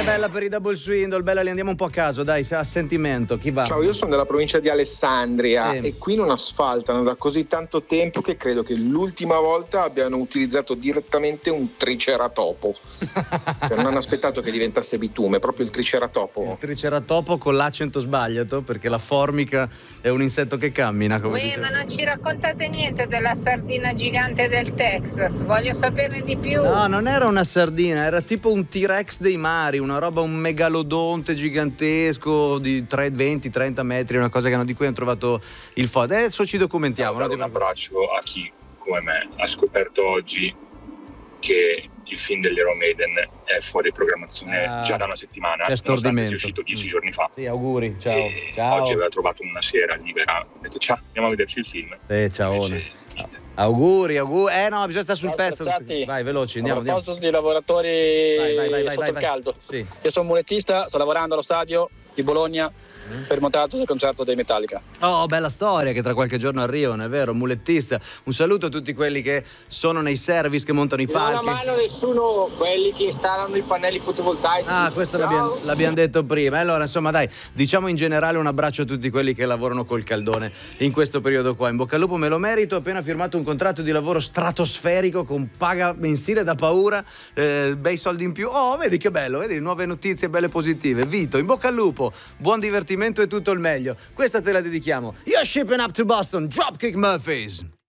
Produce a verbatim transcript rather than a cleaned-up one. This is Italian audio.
è bella per i double swindle, bella, li andiamo un po' a caso, dai, a sentimento, chi va? Ciao, io sono della provincia di Alessandria Sì. e qui non asfaltano da così tanto tempo che credo che l'ultima volta abbiano utilizzato direttamente un triceratopo. Cioè, non hanno aspettato che diventasse bitume, proprio il triceratopo. Il triceratopo con l'accento sbagliato, perché la formica è un insetto che cammina, come Uè, dice. ma non ci raccontate niente della sardina gigante del Texas, voglio saperne di più. No, non era una sardina, era tipo un T-Rex dei mari, una roba, un megalodonte gigantesco di venti trenta metri, una cosa che hanno, di cui hanno trovato il foto. Adesso ci documentiamo. Un abbraccio a chi, come me, ha scoperto oggi che il film dell'Iron Maiden è fuori programmazione ah, già da una settimana, c'è stordimento. è uscito dieci giorni fa. Sì, auguri, ciao. E ciao. Oggi aveva trovato una sera libera, ha detto ciao, andiamo a vederci il film. Eh, ciao. Invece, auguri, auguri. Eh no, bisogna stare sul Ciao, pezzo. scherzati. Vai, veloci, andiamo. A proposito andiamo. di lavoratori Vai, vai, vai, vai, sotto vai, il vai. caldo, Sì. io sono mulettista, sto lavorando allo stadio di Bologna per il montaggio del concerto dei Metallica. Oh, bella storia che tra qualche giorno arrivano, è vero, mulettista. Un saluto a tutti quelli che sono nei service, che montano i Non ha palchi. mano nessuno, quelli che installano i pannelli fotovoltaici. Ah, questo Ciao. l'abbiamo, l'abbiamo detto prima. Allora, insomma, dai, diciamo in generale un abbraccio a tutti quelli che lavorano col caldone in questo periodo qua. In bocca al lupo, me lo merito. Ho appena firmato un contratto di lavoro stratosferico con paga mensile da paura, eh, bei soldi in più. Oh, vedi che bello, vedi, nuove notizie belle positive. Vito, in bocca al lupo, buon divertimento e tutto il meglio. Questa te la dedichiamo. You're shipping up to Boston, Dropkick Murphys.